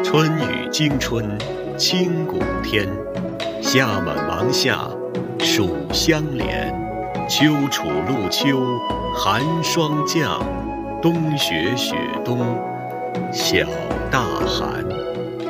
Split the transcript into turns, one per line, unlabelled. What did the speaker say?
春雨惊春清谷天，夏满芒夏暑相连。秋处露秋寒霜降，冬雪雪冬晓大寒。